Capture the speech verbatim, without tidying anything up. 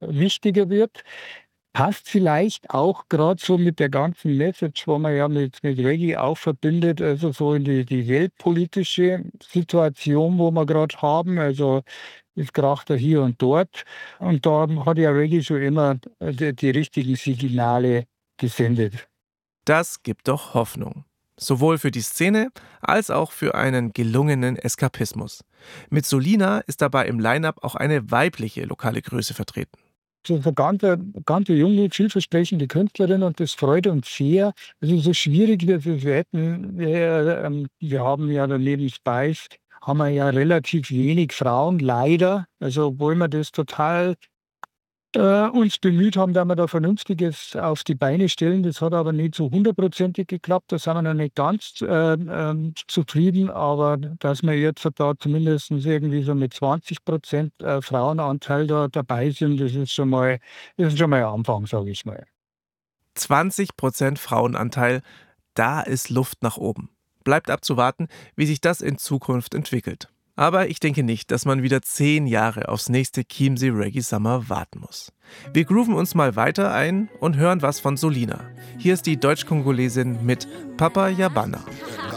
wichtiger wird. Passt vielleicht auch gerade so mit der ganzen Message, wo man ja mit mit Reggae auch verbindet, also so in die die weltpolitische Situation, wo wir gerade haben. Also, es kracht ja hier und dort. Und da hat ja Reggae schon immer, äh, die die richtigen Signale gesendet. Das gibt doch Hoffnung. Sowohl für die Szene als auch für einen gelungenen Eskapismus. Mit Solina ist dabei im Line-up auch eine weibliche lokale Größe vertreten. So 'ne ganze ganz junge, vielversprechende Künstlerin und das freut uns sehr. Also, so schwierig wir es hätten, äh, ähm, wir haben ja daneben Spice haben wir ja relativ wenig Frauen, leider. Also, obwohl wir das total, äh, uns bemüht haben, dass wir da Vernünftiges auf die Beine stellen. Das hat aber nicht so hundertprozentig geklappt. Da sind wir noch nicht ganz, ähm, ähm, zufrieden, aber dass wir jetzt da zumindestens irgendwie so mit zwanzig äh, Frauenanteil da dabei sind, das ist schon mal das ist schon mal ein Anfang, sage ich mal. zwanzig Prozent Frauenanteil, da ist Luft nach oben. Bleibt abzuwarten, wie sich das in Zukunft entwickelt. Aber ich denke nicht, dass man wieder zehn Jahre aufs nächste Chiemsee Reggae Summer warten muss. Wir grooven uns mal weiter ein und hören was von Solina. Hier ist die Deutsch-Kongolesin mit Papa Yabana.